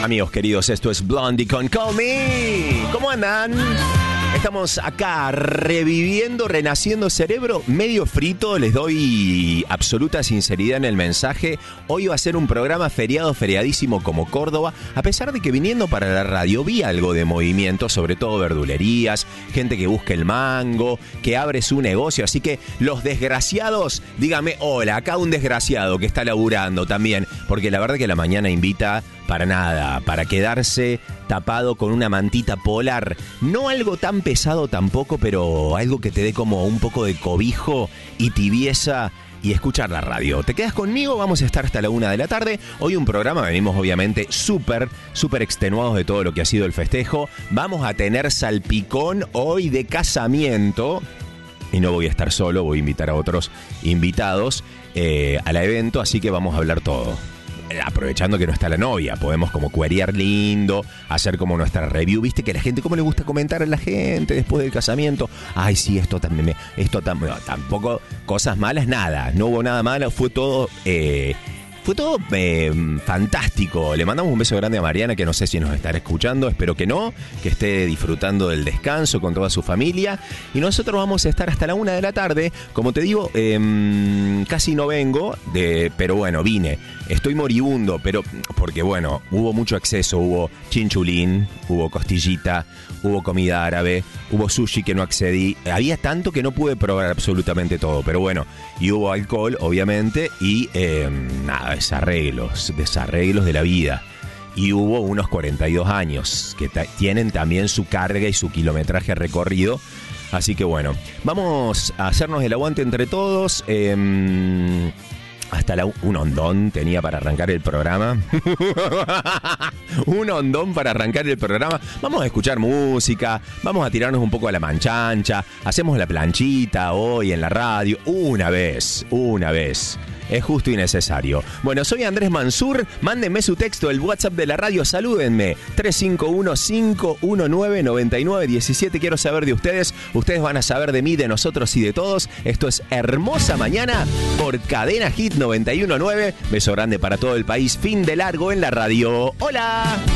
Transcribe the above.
Amigos queridos, esto es Blondie con Call Me. ¿Cómo andan? Estamos acá reviviendo, renaciendo cerebro, medio frito, les doy absoluta sinceridad en el mensaje. Hoy va a ser un programa feriadísimo como Córdoba, a pesar de que viniendo para la radio vi algo de movimiento, sobre todo verdulerías, gente que busca el mango, que abre su negocio, así que los desgraciados, dígame, hola, acá un desgraciado que está laburando también, porque la verdad que la mañana invita para nada, para quedarse tapado con una mantita polar, no algo tan pesado tampoco, pero algo que te dé como un poco de cobijo y tibieza y escuchar la radio. ¿Te quedas conmigo? Vamos a estar hasta la 1 de la tarde. Hoy un programa, venimos obviamente súper extenuados de todo lo que ha sido el festejo. Vamos a tener salpicón hoy de casamiento. Y no voy a estar solo, voy a invitar a otros invitados al evento, así que vamos a hablar todo. Aprovechando que no está la novia, podemos como cuerear lindo, hacer como nuestra review. Viste que a la gente, ¿cómo le gusta comentar a la gente después del casamiento? Ay, sí, esto también, no, tampoco cosas malas, nada, no hubo nada malo, fue todo fantástico. Le mandamos un beso grande a Mariana, que no sé si nos estará escuchando, espero que no, que esté disfrutando del descanso con toda su familia. Y nosotros vamos a estar hasta la 1 de la tarde. Como te digo, casi no vengo, pero bueno, vine. Estoy moribundo, pero porque bueno, hubo mucho exceso, hubo chinchulín, hubo costillita, hubo comida árabe, hubo sushi que no accedí. Había tanto que no pude probar absolutamente todo, pero bueno, y hubo alcohol, obviamente, y nada, desarreglos de la vida. Y hubo unos 42 años que tienen también su carga y su kilometraje recorrido. Así que bueno, vamos a hacernos el aguante entre todos. Hasta un hondón tenía para arrancar el programa. Un hondón para arrancar el programa. Vamos a escuchar música, vamos a tirarnos un poco a la manchancha, hacemos la planchita hoy en la radio. Una vez. Es justo y necesario. Bueno, soy Andrés Mansur. Mándenme su texto, el WhatsApp de la radio. Salúdenme. 351-519-9917. Quiero saber de ustedes. Ustedes van a saber de mí, de nosotros y de todos. Esto es Hermosa Mañana por Cadena Hit 91.9. Beso grande para todo el país. Fin de largo en la radio. ¡Hola!